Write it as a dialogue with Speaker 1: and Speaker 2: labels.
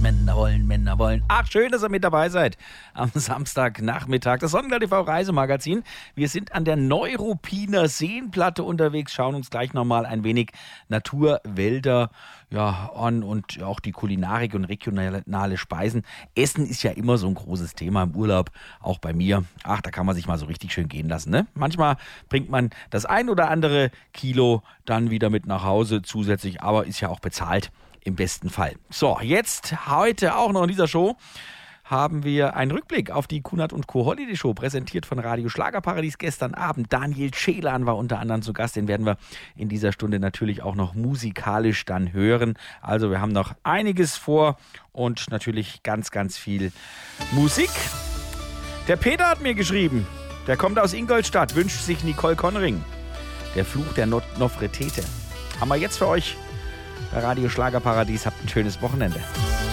Speaker 1: Männer wollen. Ach, schön, dass ihr mit dabei seid am Samstagnachmittag. Das Sonnenklar TV Reisemagazin. Wir sind an der Neuruppiner Seenplatte unterwegs, schauen uns gleich nochmal ein wenig Naturwälder an und auch die Kulinarik und regionale Speisen. Essen ist ja immer so ein großes Thema im Urlaub, auch bei mir. Ach, da kann man sich mal so richtig schön gehen lassen, ne? Manchmal bringt man das ein oder andere Kilo dann wieder mit nach Hause zusätzlich, aber ist ja auch bezahlt. Im besten Fall. So, jetzt heute auch noch in dieser Show haben wir einen Rückblick auf die Kunert & Co. Holiday Show, präsentiert von Radio Schlagerparadies gestern Abend. Daniel Celan war unter anderem zu Gast, den werden wir in dieser Stunde natürlich auch noch musikalisch dann hören. Also wir haben noch einiges vor und natürlich ganz, ganz viel Musik. Der Peter hat mir geschrieben, der kommt aus Ingolstadt, wünscht sich Nicole Conring. Der Fluch der Nofretete. Haben wir jetzt für euch bei Radio Schlagerparadies. Habt ein schönes Wochenende.